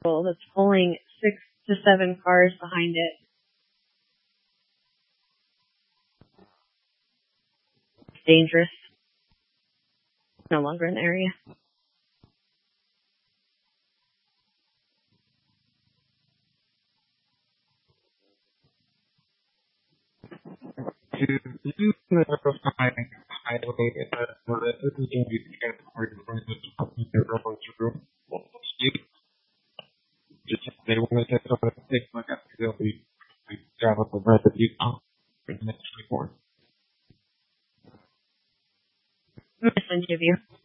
vehicle that's pulling 6 to 7 cars behind it. It's dangerous. No longer in the area. To use the highway that you can from the department they're going through. Just they want to take a look at they'll be drive up the red that you in the next report. I'm going to send you a view.